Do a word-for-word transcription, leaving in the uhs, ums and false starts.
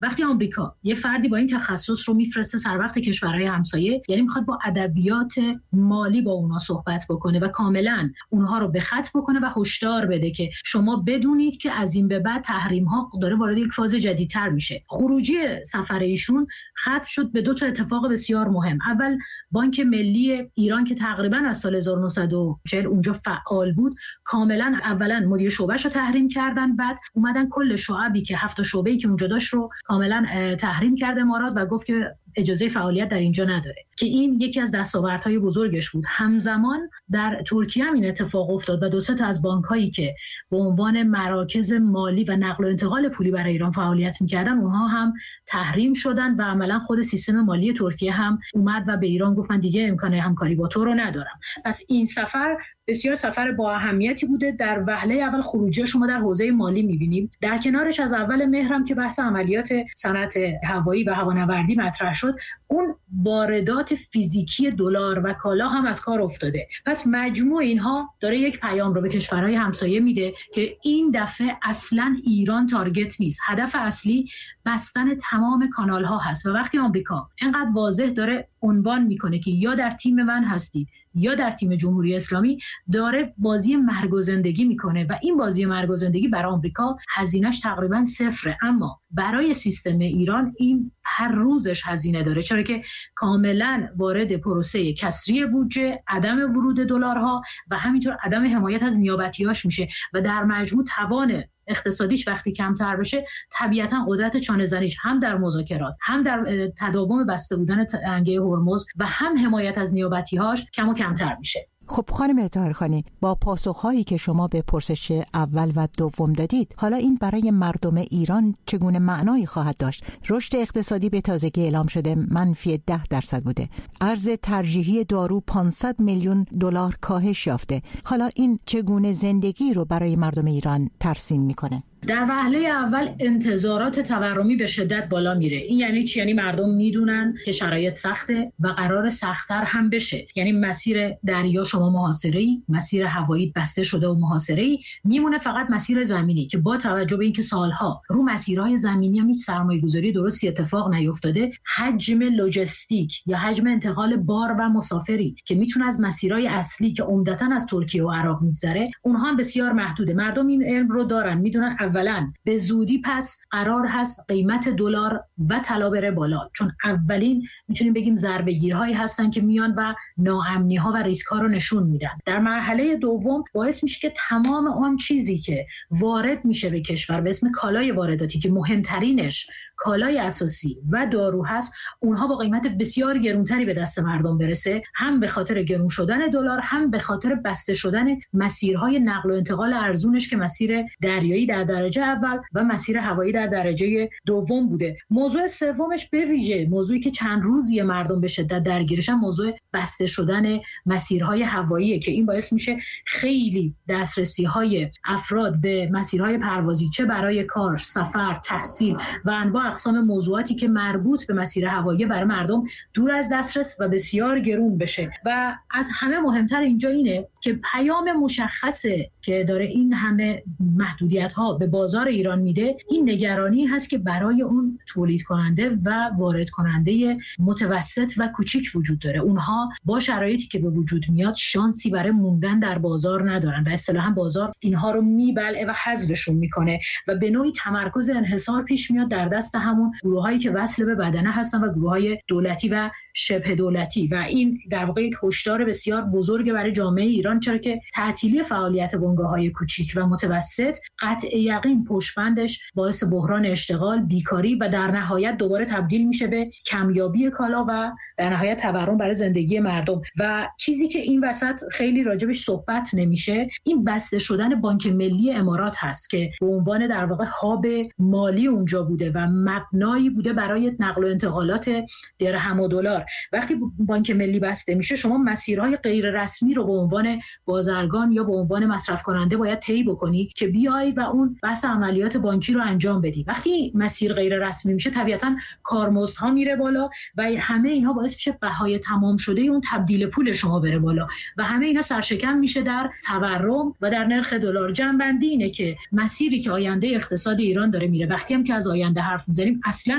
وقتی آمریکا یه فردی با این تخصص رو میفرسته سر وقت کشورهای همسایه، یعنی میخواد با ادبیات مالی با اونها صحبت بکنه و کاملا اونها رو به خط بکنه و هشدار بده که شما بدونید که از این به بعد تحریم ها داره وارد یک فاز جدیدتر میشه. خروجی سفر ایشون ختم شد به دو تا اتفاق بسیار مهم. اول بانک ملی ایران که تقریبا از سال هزار و نهصد و چهل اونجا فعال بود، کاملا اولا مدیر شعبهش رو تحریم کردن، بعد اومدن کل شعبی که هفت شعبه‌ای که اونجا داشت رو کاملا تحریم کرد امارات و گفت که اجازه فعالیت در اینجا نداره، که این یکی از دستاوردهای بزرگش بود. همزمان در ترکیه هم این اتفاق افتاد و دو سه تا از بانک‌هایی که به عنوان مراکز مالی و نقل و انتقال پولی برای ایران فعالیت می‌کردن اونها هم تحریم شدن و عملاً خود سیستم مالی ترکیه هم اومد و به ایران گفت من دیگه امکان همکاری با تو رو ندارم. پس این سفر بسیار سفر با اهمیتی بوده. در وهله اول خروجی شما در حوزه مالی می‌بینیم، در کنارش از اول مهر هم که بحث عملیات صنعت هوایی و هوانوردی مطرح شد، اون واردات فیزیکی دلار و کالا هم از کار افتاده. پس مجموع اینها داره یک پیام رو به کشورهای همسایه میده که این دفعه اصلاً ایران تارگت نیست، هدف اصلی بستن تمام کانال ها هست. و وقتی آمریکا اینقدر واضح داره عنوان میکنه که یا در تیم من هستید یا در تیم جمهوری اسلامی، داره بازی مرگ و زندگی میکنه و این بازی مرگ و زندگی برای آمریکا هزینه‌اش تقریبا صفره، اما برای سیستم ایران این هر روزش هزینه داره، چرا که کاملا وارد پروسه کسری بودجه، عدم ورود دلارها و همینطور عدم حمایت از نیابتیاش میشه و در مجموع توان اقتصادیش وقتی کمتر بشه طبیعتا قدرت چانه زنیش هم در مذاکرات، هم در تداوم بسته بودن تنگه هرمز و هم حمایت از نیابتی‌هاش کم و کمتر میشه. خب خانم طاهرخانی، با پاسخهایی که شما به پرسش اول و دوم دادید، حالا این برای مردم ایران چگونه معنایی خواهد داشت؟ رشد اقتصادی به تازگی اعلام شده منفی ده درصد بوده. ارز ترجیحی دارو پانصد میلیون دلار کاهش یافته. حالا این چگونه زندگی رو برای مردم ایران ترسیم میکنه؟ در وهله اول انتظارات تورمی به شدت بالا میره. این یعنی چی؟ یعنی مردم میدونن که شرایط سخته و قرار سخت‌تر هم بشه. یعنی مسیر دریا شما محاصره‌ای، مسیر هوایی بسته شده و محاصره‌ای، میمونه فقط مسیر زمینی که با توجه به اینکه سالها رو مسیرهای زمینی هم هیچ سرمایه‌گذاری درستی اتفاق نیفتاده، حجم لوجستیک یا حجم انتقال بار و مسافری که میتونه از مسیرهای اصلی که عمدتاً از ترکیه و عراق میگذره، اونها هم بسیار محدوده. مردم این علم رو دارن، میدونن اولا به زودی پس قرار هست قیمت دلار و طلا بره بالا، چون اولین میتونیم بگیم ضربه‌گیرهایی هستن که میان و ناامنی‌ها و ریسک‌ها رو نشون میدن. در مرحله دوم باعث میشه که تمام اون چیزی که وارد میشه به کشور به اسم کالای وارداتی که مهمترینش کالای اساسی و دارو هست، اونها با قیمت بسیار گرانتری به دست مردم برسه، هم به خاطر گران شدن دلار، هم به خاطر بسته شدن مسیرهای نقل و انتقال ارزونش که مسیر دریایی در درجه اول و مسیر هوایی در درجه دوم بوده. موضوع سومش به ویژه موضوعی که چند روزی مردم به شدت درگیرشن، موضوع بسته شدن مسیرهای هواییه که این باعث میشه خیلی دسترسی‌های افراد به مسیرهای پروازی، چه برای کار، سفر، تحصیل و انواع اقسام موضوعاتی که مربوط به مسیر هوایی برای مردم دور از دسترس و بسیار گرون بشه. و از همه مهمتر اینجا اینه که پیام مشخصه که داره این همه محدودیت‌ها به بازار ایران میده، این نگرانی هست که برای اون تولید کننده و وارد کننده متوسط و کوچیک وجود داره. اونها با شرایطی که به وجود میاد شانسی برای موندن در بازار ندارن و اصطلاحاً بازار اینها رو میبلعه و حذفشون میکنه و به نوعی تمرکز انحصار پیش میاد در دست همون گروهایی که وصل به بدنه هستن و گروههای دولتی و شبه دولتی. و این در واقع یک هشدار بسیار بزرگ برای جامعه ایران، چرا که تعطیلی فعالیت بنگاه‌های کوچیک و متوسط قطع یقین پشتبندش باعث بحران اشتغال، بیکاری و در نهایت دوباره تبدیل میشه به کمیابی کالا و در نهایت تورم برای زندگی مردم. و چیزی که این وسط خیلی راجبش صحبت نمیشه، این بسته شدن بانک ملی امارات هست که به عنوان در واقع هاب مالی اونجا بوده و مبنایی بوده برای نقل و انتقالات درهم و دلار. وقتی بانک ملی بسته میشه، شما مسیرهای غیر رسمی رو به عنوان بازرگان یا به عنوان مصرف کننده باید طی بکنی که بیای و اون بحث عملیات بانکی رو انجام بدی. وقتی مسیر غیر رسمی میشه طبیعتاً کارمزدها میره بالا و همه اینها باعث میشه بهای تمام شده اون تبدیل پول شما بره بالا و همه اینا سرشکن میشه در تورم و در نرخ دلار. جنبندی اینه که مسیری که آینده اقتصاد ایران داره میره، وقتی هم که از آینده حرف میزنیم اصلاً